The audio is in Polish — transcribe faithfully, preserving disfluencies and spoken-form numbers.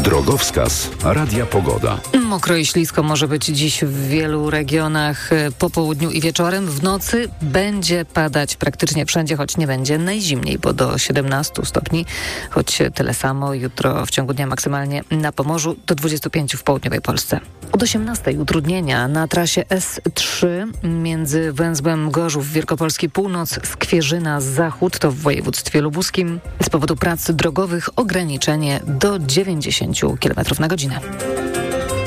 Drogowskaz Radia Pogoda. Mokro i ślisko może być dziś w wielu regionach. Po południu i wieczorem, w nocy będzie padać praktycznie wszędzie, choć nie będzie najzimniej, bo do siedemnastu stopni, choć tyle samo jutro w ciągu dnia maksymalnie na Pomorzu, do dwudziestu pięciu w południowej Polsce. Od osiemnastej utrudnienia na trasie S trzy między węzłem Gorzów Wielkopolski Północ, Skwierzyna Zachód, to w województwie lubuskim. Z powodu prac drogowych ograniczenie do dziewięćdziesięciu kilometrów na godzinę.